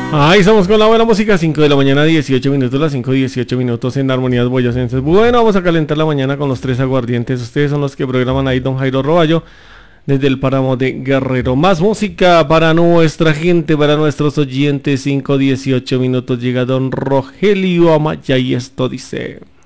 Ahí estamos con la buena música, 5 de la mañana, 18 minutos, las 5:18 en Armonías Boyacenses. Bueno, vamos a calentar la mañana con los tres aguardientes. Ustedes son los que programan ahí, don Jairo Roballo, desde el páramo de Guerrero. Más música para nuestra gente, para nuestros oyentes, 5:18 llega don Rogelio Amaya y esto dice...